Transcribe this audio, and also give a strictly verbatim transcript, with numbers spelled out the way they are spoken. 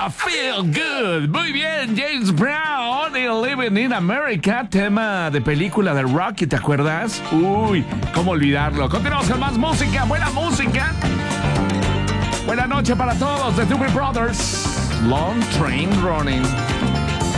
I Feel Good. Muy bien, James Brown y Living in America, tema de película de Rocky, ¿te acuerdas? Uy, cómo olvidarlo. Continuamos con más música, buena música. Buena noche para todos, The Doobie Brothers. Long Train Running.